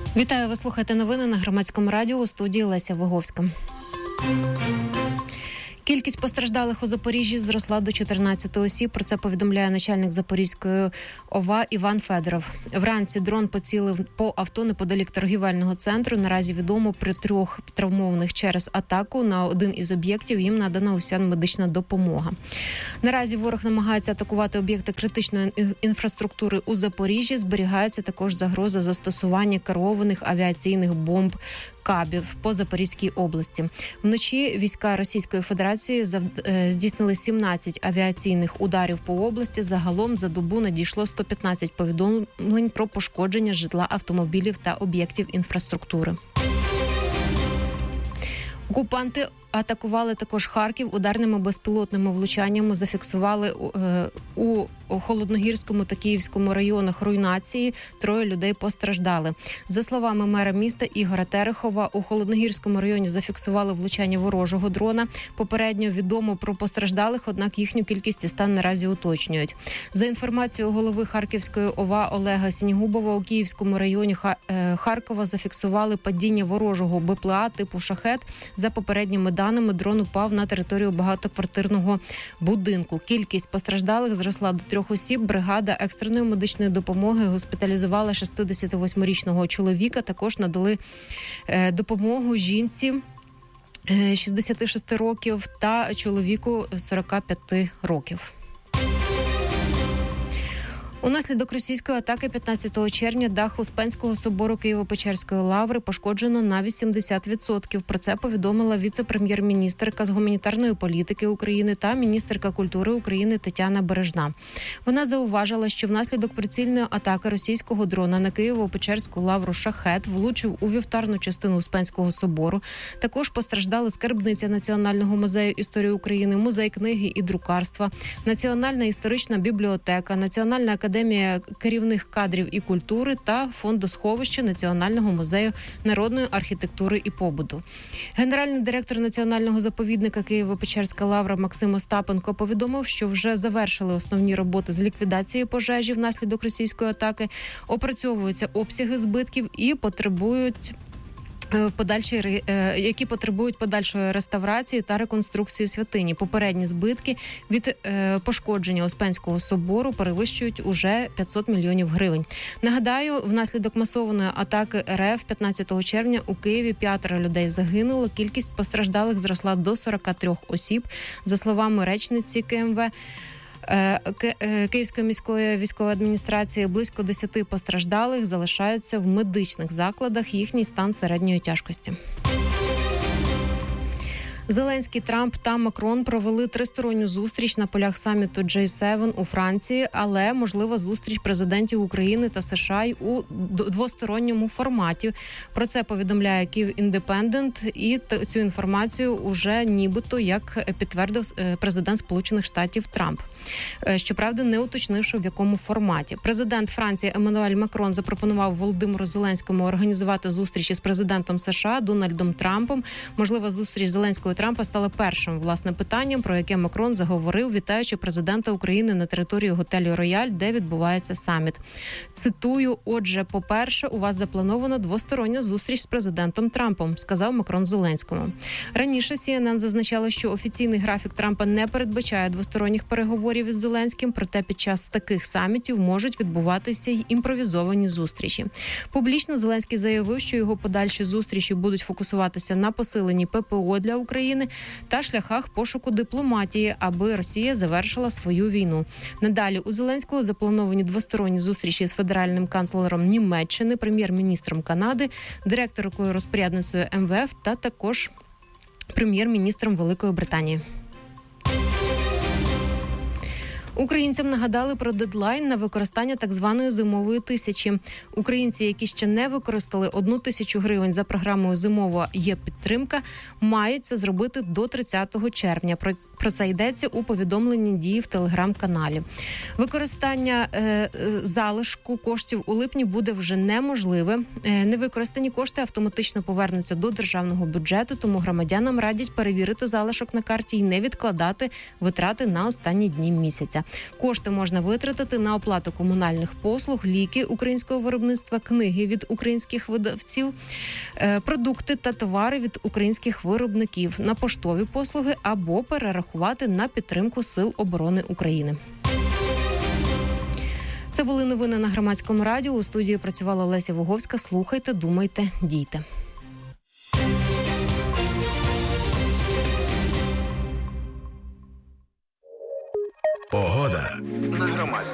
Вітаю, ви слухаєте новини на Громадському радіо, у студії Леся Виговська. Кількість постраждалих у Запоріжжі зросла до 14 осіб. Про це повідомляє начальник Запорізької ОВА Іван Федоров. Вранці дрон поцілив по авто неподалік торгівельного центру. Наразі відомо про 3 травмованих через атаку. На один із об'єктів їм надана уся медична допомога. Наразі ворог намагається атакувати об'єкти критичної інфраструктури у Запоріжжі. Зберігається також загроза застосування керованих авіаційних бомб кабів по Запорізькій області. Вночі війська Російської Федерації здійснили 17 авіаційних ударів по області. Загалом за добу надійшло 115 повідомлень про пошкодження житла, автомобілів та об'єктів інфраструктури. Окупанти атакували також Харків ударними безпілотними влучаннями, зафіксували у Холодногірському та Київському районах руйнації. 3 людей постраждали. За словами мера міста Ігоря Терехова, у Холодногірському районі зафіксували влучання ворожого дрона. Попередньо відомо про постраждалих, однак їхню кількість і стан наразі уточнюють. За інформацією голови Харківської ОВА Олега Сінігубова, у Київському районі Харкова зафіксували падіння ворожого БПЛА типу «Шахет». За попередніми даними, дрон упав на територію багатоквартирного будинку. Кількість постраждалих зросла до 3 осіб. Бригада екстреної медичної допомоги госпіталізувала 68-річного чоловіка. Також надали допомогу жінці 66 років та чоловіку 45 років. Унаслідок російської атаки 15 червня дах Успенського собору Києво-Печерської лаври пошкоджено на 80%. Про це повідомила віце-прем'єр-міністерка з гуманітарної політики України та міністерка культури України Тетяна Бережна. Вона зауважила, що внаслідок прицільної атаки російського дрона на Києво-Печерську лавру «Шахет» влучив у вівтарну частину Успенського собору. Також постраждали скарбниця Національного музею історії України, музей книги і друкарства, Національна історична бібліотека, Національна академія керівних кадрів і культури та фондосховище Національного музею народної архітектури і побуту. Генеральний директор Національного заповідника Києво-Печерська лавра Максим Остапенко повідомив, що вже завершили основні роботи з ліквідації пожежі внаслідок російської атаки, опрацьовуються обсяги збитків і які потребують подальшої реставрації та реконструкції святині. Попередні збитки від пошкодження Успенського собору перевищують уже 500 мільйонів гривень. Нагадаю, внаслідок масованої атаки РФ 15 червня у Києві 5 людей загинуло, кількість постраждалих зросла до 43 осіб. За словами речниці КМВ Київської міської військової адміністрації, близько 10 постраждалих залишаються в медичних закладах, їхній стан середньої тяжкості. Зеленський, Трамп та Макрон провели тристоронню зустріч на полях саміту G7 у Франції, але можлива зустріч президентів України та США й у двосторонньому форматі. Про це повідомляє Київ Індепендент, і цю інформацію уже нібито як підтвердив президент Сполучених Штатів Трамп. Щоправда, не уточнивши, в якому форматі. Президент Франції Еммануель Макрон запропонував Володимиру Зеленському організувати зустріч із президентом США Дональдом Трампом. Можлива зустріч Зеленського і Трампа стала першим власним питанням, про яке Макрон заговорив, вітаючи президента України на території готелю «Рояль», де відбувається саміт. Цитую: «Отже, по-перше, у вас запланована двостороння зустріч з президентом Трампом», сказав Макрон Зеленському. Раніше CNN зазначало, що офіційний графік Трампа не передбачає двосторонніх переговорів із Зеленським, проте під час таких самітів можуть відбуватися й імпровізовані зустрічі. Публічно Зеленський заявив, що його подальші зустрічі будуть фокусуватися на посиленні ППО для України та шляхах пошуку дипломатії, аби Росія завершила свою війну. Надалі у Зеленського заплановані двосторонні зустрічі з федеральним канцлером Німеччини, прем'єр-міністром Канади, директоркою розпорядницею МВФ та також прем'єр-міністром Великої Британії. Українцям нагадали про дедлайн на використання так званої зимової тисячі. Українці, які ще не використали 1 тисячу гривень за програмою «Зимова є-підтримка», мають це зробити до 30 червня. Про це йдеться у повідомленні «Дії» в телеграм-каналі. Використання залишку коштів у липні буде вже неможливе. Невикористані кошти автоматично повернуться до державного бюджету, тому громадянам радять перевірити залишок на карті і не відкладати витрати на останні дні місяця. Кошти можна витратити на оплату комунальних послуг, ліки українського виробництва, книги від українських видавців, продукти та товари від українських виробників, на поштові послуги або перерахувати на підтримку Сил оборони України. Це були новини на Громадському радіо. У студії працювала Леся Воговська. Слухайте, думайте, дійте. Погода на Громадському.